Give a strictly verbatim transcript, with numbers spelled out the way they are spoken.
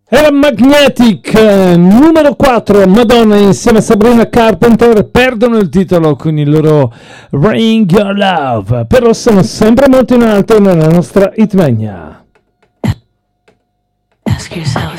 Era Magnetic, eh, numero quattro, Madonna insieme a Sabrina Carpenter perdono il titolo con il loro Ring Your Love, però sono sempre molto in alto nella nostra Hitmania. Ask yourself.